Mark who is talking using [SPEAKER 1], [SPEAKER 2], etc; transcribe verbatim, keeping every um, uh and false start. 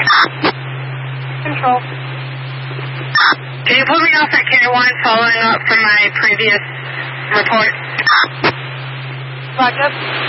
[SPEAKER 1] Control.
[SPEAKER 2] Can you put me off at K one following up from my previous report?
[SPEAKER 1] Roger.